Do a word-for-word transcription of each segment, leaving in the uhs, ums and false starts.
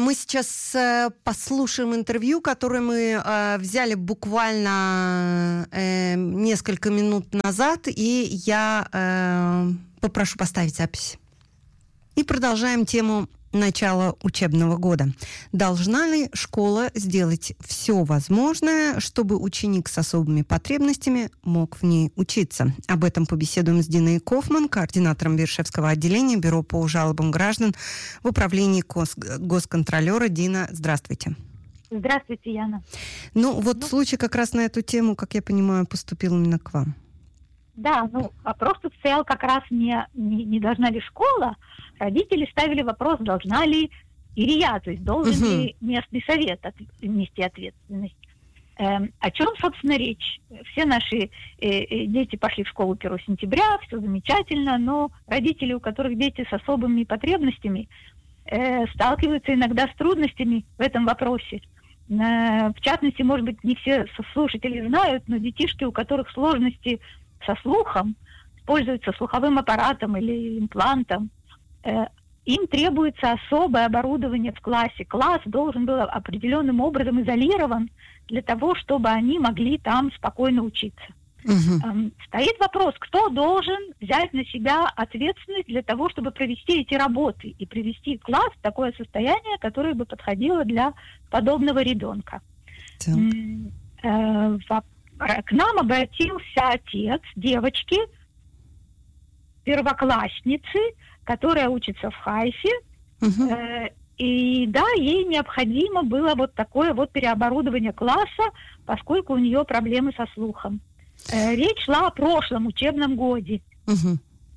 Мы сейчас послушаем интервью, которое мы взяли буквально несколько минут назад, и я попрошу поставить запись. И продолжаем тему начала учебного года. Должна ли школа сделать все возможное, чтобы ученик с особыми потребностями мог в ней учиться? Об этом побеседуем с Диной Кофман, координатором Бершевского отделения Бюро по жалобам граждан в управлении гос- госконтролера. Дина, здравствуйте. Здравствуйте, Яна. Ну, вот ну, случай как раз на эту тему, как я понимаю, поступил именно к вам. Да, ну, вопрос тут стоял как раз не, не, не должна ли школа. Родители ставили вопрос, должна ли ИРИА, то есть должен uh-huh. ли местный совет от, нести ответственность. Эм, о чем, собственно, речь? Все наши э, дети пошли в школу первого сентября, все замечательно, но родители, у которых дети с особыми потребностями, э, сталкиваются иногда с трудностями в этом вопросе. Э, в частности, может быть, не все слушатели знают, но детишки, у которых сложности со слухом, пользуются слуховым аппаратом или имплантом, э, им требуется особое оборудование в классе. Класс должен был определенным образом изолирован для того, чтобы они могли там спокойно учиться. Uh-huh. Эм, стоит вопрос, кто должен взять на себя ответственность для того, чтобы провести эти работы и привести класс в такое состояние, которое бы подходило для подобного ребенка. Uh-huh. Э, в К нам обратился отец девочки, первоклассницы, которая учится в Хайфе. Uh-huh. Э, и да, ей необходимо было вот такое вот переоборудование класса, поскольку у нее проблемы со слухом. Э, речь шла о прошлом учебном годе. Uh-huh.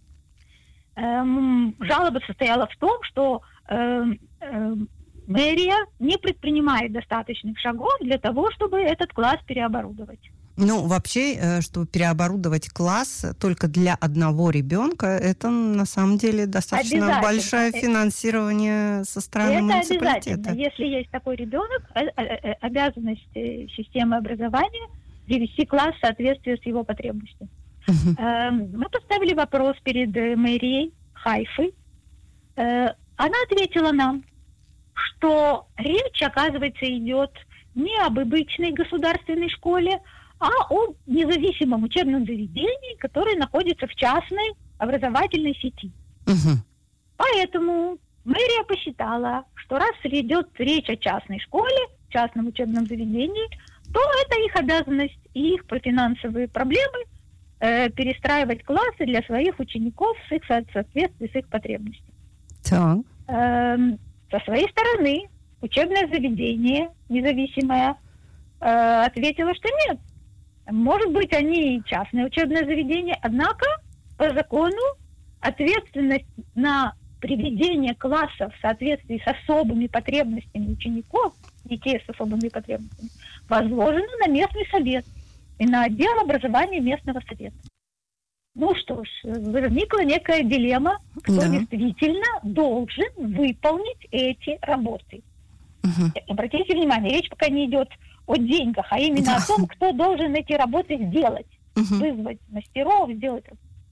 Эм, жалоба состояла в том, что э, э, мэрия не предпринимает достаточных шагов для того, чтобы этот класс переоборудовать. Ну, вообще, чтобы переоборудовать класс только для одного ребенка, это на самом деле достаточно большое финансирование со стороны это муниципалитета. Обязательно. Если есть такой ребенок, обязанность системы образования привести класс в соответствие с его потребностями. Uh-huh. Мы поставили вопрос перед мэрией Хайфы. Она ответила нам, что речь, оказывается, идет не об обычной государственной школе, а о независимом учебном заведении, которое находится в частной образовательной сети. Uh-huh. Поэтому мэрия посчитала, что раз идет речь о частной школе, частном учебном заведении, то это их обязанность и их финансовые проблемы э, перестраивать классы для своих учеников с их соответствием, с их потребностями. Так. Э, со своей стороны учебное заведение независимое э, ответило, что нет. Может быть, они частное учебное заведение, однако по закону ответственность на приведение классов в соответствии с особыми потребностями учеников, детей с особыми потребностями, возложена на местный совет и на отдел образования местного совета. Ну что ж, возникла некая дилемма, кто да. действительно должен выполнить эти работы. Угу. Обратите внимание, речь пока не идет о деньгах, а именно да. о том, кто должен эти работы сделать. Угу. Вызвать мастеров, сделать.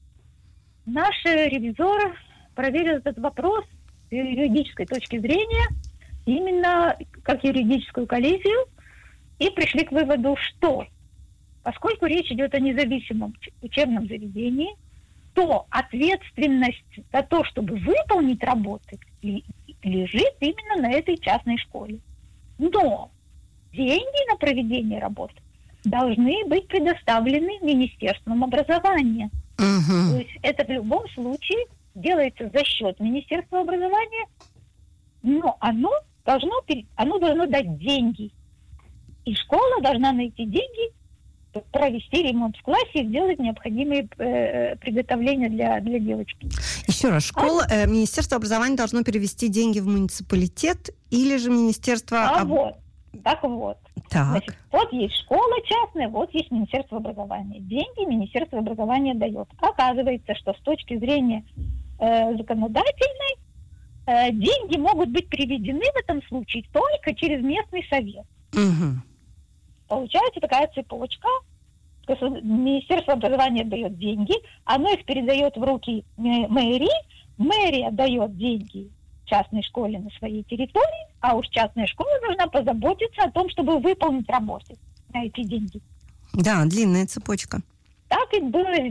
Наш ревизор проверил этот вопрос с юридической точки зрения, именно как юридическую коллизию, и пришли к выводу, что поскольку речь идет о независимом учебном заведении, то ответственность за то, чтобы выполнить работы, лежит именно на этой частной школе. Но деньги на проведение работ должны быть предоставлены Министерством образования. Uh-huh. То есть это в любом случае делается за счет Министерства образования, но оно должно, оно должно дать деньги. И школа должна найти деньги, провести ремонт в классе и сделать необходимые э, приготовления для, для девочки. Еще раз, школа, а, э, Министерство образования должно перевести деньги в муниципалитет или же Министерство... А об... вот, так вот. Так. Значит, вот есть школа частная, вот есть Министерство образования. Деньги Министерство образования дает. Оказывается, что с точки зрения э, законодательной э, деньги могут быть переведены в этом случае только через местный совет. Угу. Получается такая цепочка. Министерство образования дает деньги, оно их передает в руки мэрии, мэрия дает деньги частной школе на своей территории, а уж частная школа должна позаботиться о том, чтобы выполнить работы на эти деньги. Да, длинная цепочка. Так и было